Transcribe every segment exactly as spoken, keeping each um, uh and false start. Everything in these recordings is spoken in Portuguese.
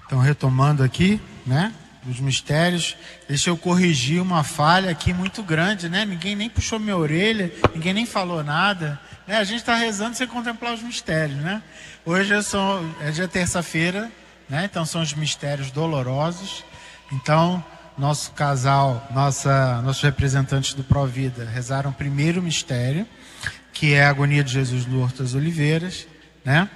Então, retomando aqui, né, os mistérios, deixa eu corrigir uma falha aqui muito grande, né? Ninguém nem puxou minha orelha, ninguém nem falou nada, né? A gente está rezando sem contemplar os mistérios, né? Hoje é, só, é dia terça-feira, né? Então são os mistérios dolorosos. Então, nosso casal, nossa, nossos representantes do Provida rezaram o primeiro mistério, que é a agonia de Jesus no Horto das Oliveiras, né?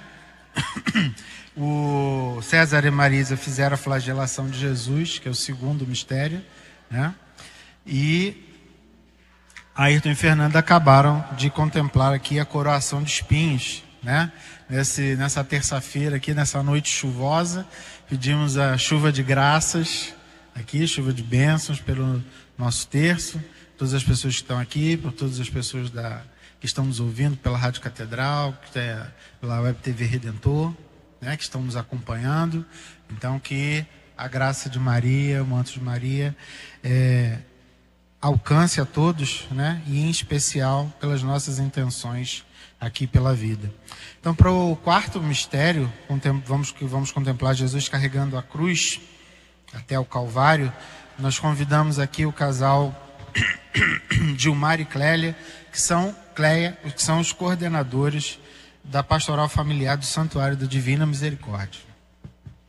O César e Marisa fizeram a flagelação de Jesus, que é o segundo mistério, né? E Ayrton e Fernanda acabaram de contemplar aqui a coroação de espinhos, né? Nesse, nessa terça-feira aqui, nessa noite chuvosa, pedimos a chuva de graças aqui, chuva de bênçãos pelo nosso terço, todas as pessoas que estão aqui, por todas as pessoas da, que estão nos ouvindo pela Rádio Catedral, pela Web T V Redentor, né, que estão nos acompanhando. Então, que a graça de Maria, o manto de Maria, é, alcance a todos, né, e em especial pelas nossas intenções aqui pela vida. Então, para o quarto mistério, vamos, vamos contemplar Jesus carregando a cruz até o Calvário. Nós convidamos aqui o casal Gilmar e Clélia, que são, Cléia, que são os coordenadores da Pastoral Familiar do Santuário da Divina Misericórdia.